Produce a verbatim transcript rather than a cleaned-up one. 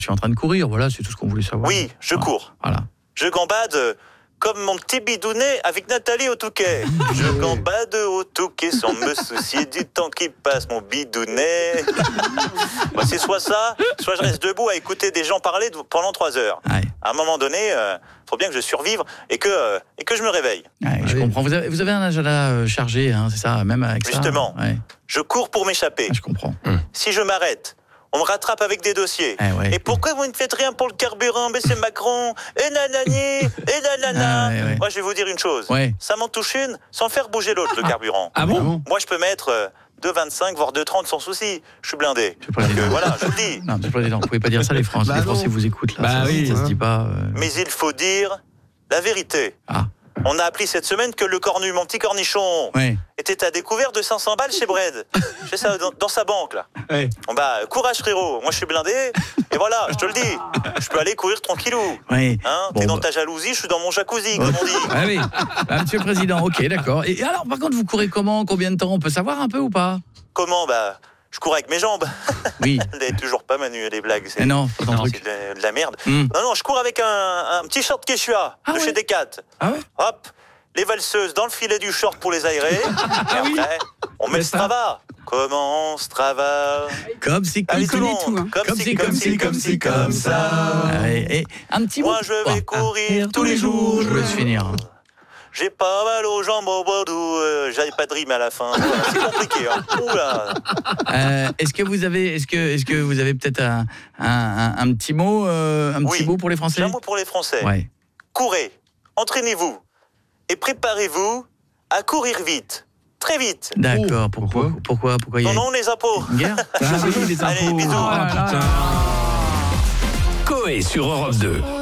Je suis en train de courir, voilà, c'est tout ce qu'on voulait savoir. Oui, je voilà. cours. Voilà. Je gambade euh, comme mon petit bidounet avec Nathalie au Touquet. Je gambade au Touquet sans me soucier du temps qui passe, mon bidounet. Bah, c'est soit ça, soit je reste debout à écouter des gens parler pendant trois heures. Ouais. À un moment donné, il euh, faut bien que je survive et que, euh, et que je me réveille. Ouais, je oui. comprends. Vous avez, vous avez un agenda euh, chargé, hein, c'est ça, même avec Justement. ça. Ouais. Je cours pour m'échapper. Ah, je comprends. Si je m'arrête, on me rattrape avec des dossiers. Eh ouais. Et pourquoi vous ne faites rien pour le carburant? Mais c'est Macron, et nanani, et nanana. Ah, ouais, ouais. Moi, je vais vous dire une chose. Ouais. Ça m'en touche une sans faire bouger l'autre, le carburant. Ah bon? Moi, je peux mettre euh, deux vingt-cinq, voire deux trente sans souci. Je suis blindé. Monsieur le Donc, Président. euh, voilà, je vous le dis. Non, Monsieur le Président, vous pouvez pas dire ça, les Français. Bah les non. Français vous écoutent là. Bah ça, oui, ça se hein. dit pas. euh, Mais il faut dire la vérité. Ah, On a appris cette semaine que le cornu, mon petit cornichon, ouais. était à découvert de cinq cents balles chez Bred. Je fais ça dans, dans sa banque, là. Ouais. Bon bah, courage frérot, moi je suis blindé, et voilà, je te le dis, je peux aller courir tranquillou. Ouais. Hein, Bon, t'es dans bah. ta jalousie, je suis dans mon jacuzzi, comme on dit. Ah oui. Bah, Monsieur le Président, ok, d'accord. Et alors, par contre, vous courez comment? Combien de temps? On peut savoir un peu ou pas? Comment? Bah, je cours avec mes jambes. Oui. Elle n'est toujours pas Manu, les blagues. C'est, Eh non, pas ton non, truc. c'est de, la, de la merde. Hmm. Non, non, je cours avec un, un petit short Quechua Ah de ouais. chez Decat. Ah ouais? Hop, les valseuses dans le filet du short pour les aérer. Et après, on met le Strava. Comment Strava? Comme si, comme Allez si. tout le connaît tout, monde. hein. Comme si, comme si, comme si, comme ça. Ah ouais. Et un petit Moi mot. je vais Oh, courir tous les jours. Je vous laisse finir. J'ai pas mal aux jambes au Bordeaux, euh, j'avais pas de rime à la fin. Voilà, c'est compliqué. Hein. Oula. Euh, est-ce que vous avez, est-ce que, est-ce que vous avez peut-être un, un, un, un petit mot, euh, un Oui. petit mot pour les J'ai Français? un mot pour les Français. Ouais. Courez, entraînez-vous et préparez-vous à courir vite, très vite. D'accord. Oh, pourquoi, pourquoi pourquoi, pourquoi il y a Non, non, les impôts. une guerre? Ah oui, les Allez, infos. bisous. Ah, putain. Coé sur Europe deux.